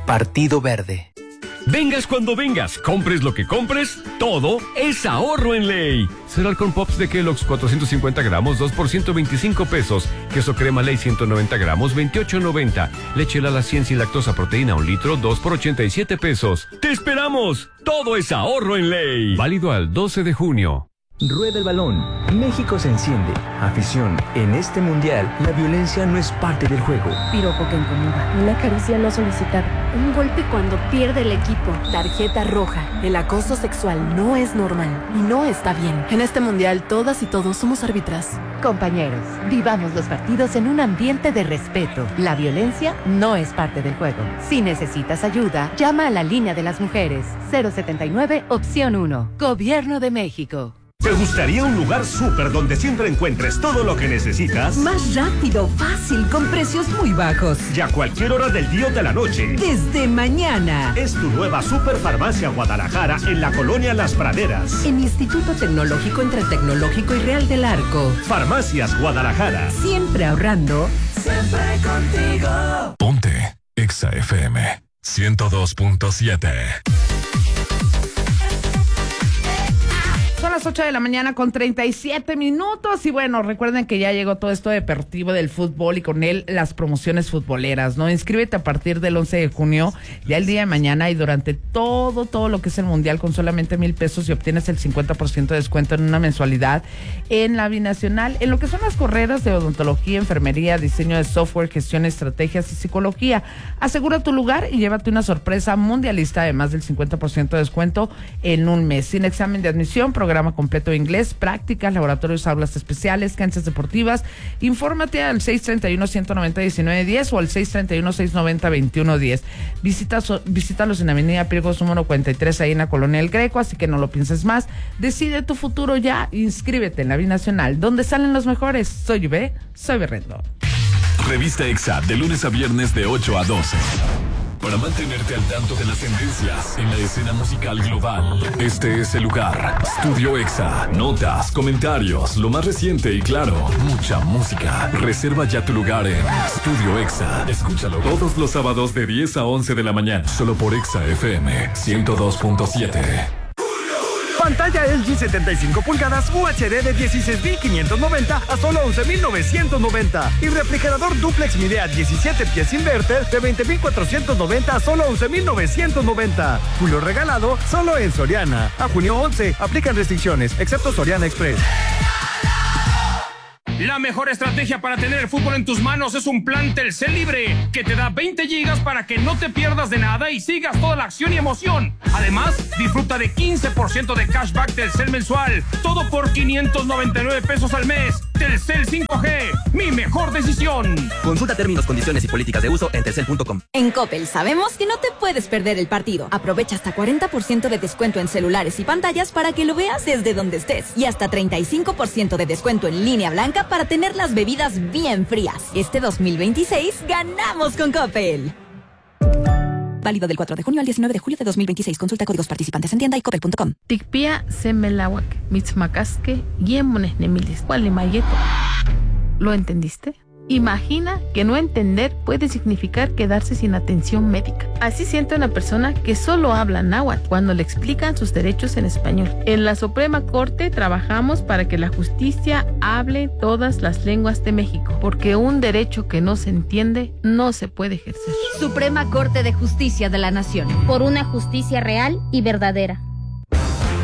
Partido Verde. Vengas cuando vengas, compres lo que compres, todo es ahorro en Ley. Cereal con Pops de Kellogg's 450 gramos, 2 por 125 pesos. Queso crema Ley 190 gramos, 28.90. Leche Lala 100 sin lactosa proteína 1 litro, 2 por 87 pesos. ¡Te esperamos! Todo es ahorro en Ley. Válido al 12 de junio. Rueda el balón. México se enciende. Afición. En este mundial, la violencia no es parte del juego. Piropo que incomoda. Una caricia no solicitada. Un golpe cuando pierde el equipo. Tarjeta roja. El acoso sexual no es normal y no está bien. En este mundial, todas y todos somos árbitras. Compañeros, vivamos los partidos en un ambiente de respeto. La violencia no es parte del juego. Si necesitas ayuda, llama a la línea de las mujeres. 079, opción 1. Gobierno de México. ¿Te gustaría un lugar súper donde siempre encuentres todo lo que necesitas? Más rápido, fácil, con precios muy bajos. Y a cualquier hora del día o de la noche. Desde mañana. Es tu nueva Superfarmacia Guadalajara en la colonia Las Praderas. En Instituto Tecnológico entre Tecnológico y Real del Arco. Farmacias Guadalajara. Siempre ahorrando. Siempre contigo. Ponte Exa FM 102.7. Son las 8 de la mañana con 37 minutos y bueno, recuerden que ya llegó todo esto deportivo del fútbol y con él las promociones futboleras, ¿no? Inscríbete a partir del 11 de junio, ya el día de mañana y durante todo lo que es el mundial con solamente 1,000 pesos y obtienes el 50% de descuento en una mensualidad en la binacional, en lo que son las carreras de odontología, enfermería, diseño de software, gestión, estrategias y psicología. Asegura tu lugar y llévate una sorpresa mundialista de más del 50% de descuento en un mes, sin examen de admisión, programa completo de inglés, prácticas, laboratorios, aulas especiales, canchas deportivas. Infórmate al 631-190-1910 o al 631-690-2110. Visítalos en Avenida Pirgos número 43, ahí en la Colonia El Greco, así que no lo pienses más. Decide tu futuro ya, inscríbete en la Binacional, donde salen los mejores. Soy Yubé, soy Berrendo. Revista Exa, de lunes a viernes de 8 a 12. Para mantenerte al tanto de las tendencias en la escena musical global. Este es el lugar. Studio Exa. Notas, comentarios, lo más reciente y claro, mucha música. Reserva ya tu lugar en Studio Exa. Escúchalo todos los sábados de 10 a 11 de la mañana. Solo por Exa FM 102.7. Pantalla LG 75 pulgadas UHD de 16.590 a solo 11.990. Y refrigerador duplex Midea 17 pies inverter de 20.490 a solo 11.990. Julio regalado solo en Soriana. A junio 11. Aplican restricciones, excepto Soriana Express. La mejor estrategia para tener el fútbol en tus manos es un plan Telcel Libre, que te da 20 gigas para que no te pierdas de nada y sigas toda la acción y emoción. Además, disfruta de 15% de cashback Telcel mensual, todo por 599 pesos al mes. Telcel 5G, mi mejor decisión. Consulta términos, condiciones y políticas de uso en telcel.com. En Coppel sabemos que no te puedes perder el partido. Aprovecha hasta 40% de descuento en celulares y pantallas para que lo veas desde donde estés. Y hasta 35% de descuento en línea blanca para tener las bebidas bien frías. Este 2026 ganamos con Coppel. Válido del 4 de junio al 19 de julio de 2026. Consulta códigos participantes en tienda y coppel.com. Tikpia semelawak, mitzmakaske, yemones nemilis, mayeto. ¿Lo entendiste? Imagina que no entender puede significar quedarse sin atención médica. Así siente una persona que solo habla náhuatl cuando le explican sus derechos en español. En la Suprema Corte trabajamos para que la justicia hable todas las lenguas de México, porque un derecho que no se entiende no se puede ejercer. Suprema Corte de Justicia de la Nación. Por una justicia real y verdadera.